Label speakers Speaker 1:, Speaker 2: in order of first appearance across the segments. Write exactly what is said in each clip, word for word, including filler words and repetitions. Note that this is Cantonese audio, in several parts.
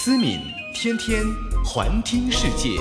Speaker 1: 思敏天天环听世界。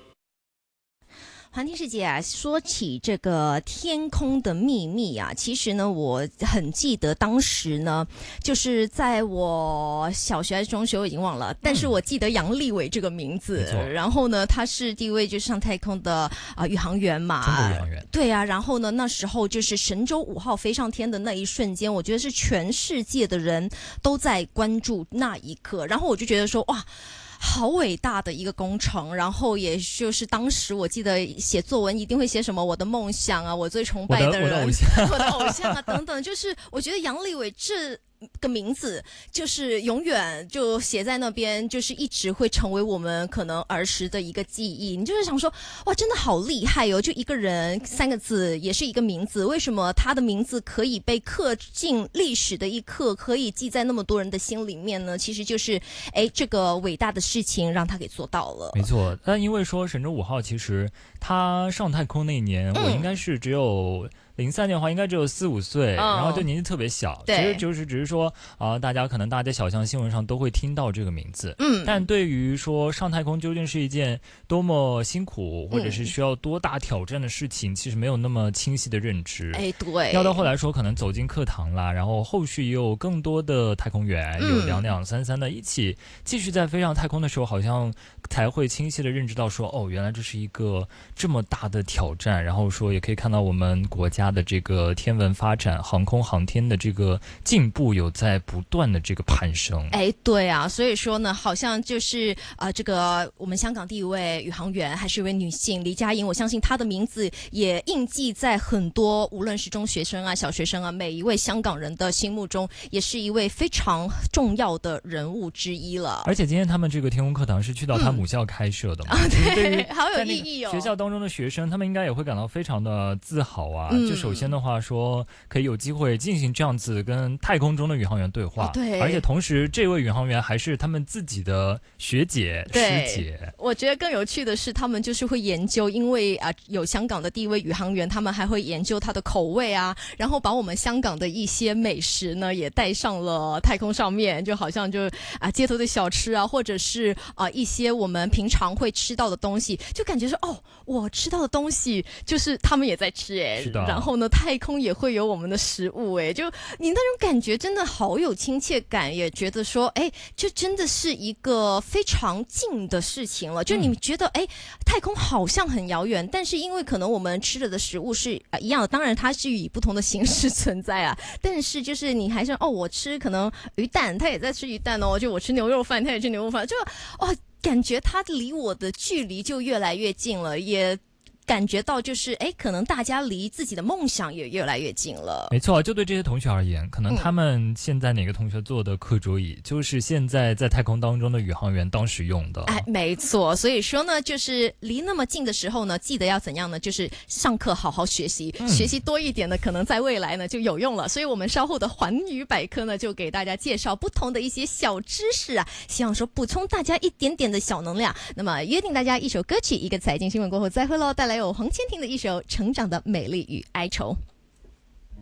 Speaker 2: 环听世界啊，说起这个天空的秘密啊，其实呢，我很记得当时呢，就是在我小学还是中学，我已经忘了，但是我记得杨利伟这个名字。嗯、然后呢，他是第一位就是上太空的啊、呃、宇航员嘛，
Speaker 3: 中国宇航员。
Speaker 2: 对啊，然后呢，那时候就是神舟五号飞上天的那一瞬间，我觉得是全世界的人都在关注那一刻，然后我就觉得说，哇。好伟大的一个工程，然后也就是当时我记得写作文一定会写什么我的梦想啊，我最崇拜的人，
Speaker 3: 我的, 我的偶像，
Speaker 2: 我的偶像啊等等，就是我觉得杨利伟这个名字就是永远就写在那边，就是一直会成为我们可能儿时的一个记忆。你就是想说，哇，真的好厉害哦！就一个人三个字，也是一个名字，为什么他的名字可以被刻进历史的一刻，可以记在那么多人的心里面呢？其实就是，哎，这个伟大的事情让他给做到了。
Speaker 3: 没错，但因为说神舟五号其实他上太空那一年，嗯、我应该是只有。零三年的话，应该只有四五岁，哦、然后就年纪特别小，其实就是只是说啊、呃，大家可能大街小巷新闻上都会听到这个名字，嗯，但对于说上太空究竟是一件多么辛苦或者是需要多大挑战的事情，嗯、其实没有那么清晰的认知。
Speaker 2: 哎，对，
Speaker 3: 要到后来说可能走进课堂啦，然后后续也有更多的太空员，嗯、有两两三三的一起继续在飞上太空的时候，好像才会清晰的认知到说，哦，原来这是一个这么大的挑战，然后说也可以看到我们国家的这个天文发展、航空航天的这个进步有在不断的这个攀升。
Speaker 2: 哎，对啊，所以说呢，好像就是啊、呃，这个我们香港第一位宇航员还是一位女性黎佳莹，我相信她的名字也印记在很多无论是中学生啊、小学生啊，每一位香港人的心目中，也是一位非常重要的人物之一了。
Speaker 3: 而且今天他们这个天空课堂是去到他母校开设的嘛？
Speaker 2: 啊、嗯，
Speaker 3: 对，
Speaker 2: 好有意义哦。
Speaker 3: 学校当中的学生，他们应该也会感到非常的自豪啊。
Speaker 2: 嗯、
Speaker 3: 就首先的话说，可以有机会进行这样子跟太空中的宇航员对话，
Speaker 2: 哦、对，
Speaker 3: 而且同时这位宇航员还是他们自己的学姐师姐。
Speaker 2: 我觉得更有趣的是，他们就是会研究，因为啊、呃、有香港的第一位宇航员，他们还会研究他的口味啊，然后把我们香港的一些美食呢也带上了太空上面，就好像就啊、呃、街头的小吃啊，或者是啊、呃、一些我们平常会吃到的东西，就感觉说哦，我吃到的东西就是他们也在吃哎，
Speaker 3: 是的。
Speaker 2: 然后呢，太空也会有我们的食物哎，就你那种感觉真的好有亲切感，也觉得说哎，这真的是一个非常近的事情了。就你觉得哎、嗯，太空好像很遥远，但是因为可能我们吃的的食物是啊、呃、一样的，当然它是以不同的形式存在啊，但是就是你还是哦，我吃可能鱼蛋，他也在吃鱼蛋哦，就我吃牛肉饭，他也吃牛肉饭，就哦，感觉他离我的距离就越来越近了，也。感觉到就是哎，可能大家离自己的梦想也越来越近了。
Speaker 3: 没错，就对这些同学而言，可能他们现在哪个同学做的课桌椅，嗯、就是现在在太空当中的宇航员当时用的。
Speaker 2: 哎，没错。所以说呢，就是离那么近的时候呢，记得要怎样呢？就是上课好好学习，嗯、学习多一点呢，可能在未来呢就有用了。所以我们稍后的环宇百科呢，就给大家介绍不同的一些小知识啊，希望说补充大家一点点的小能量。那么约定大家一首歌曲，一个财经新闻过后再会喽，带来有黄千婷的一首《成长的美丽与哀愁》。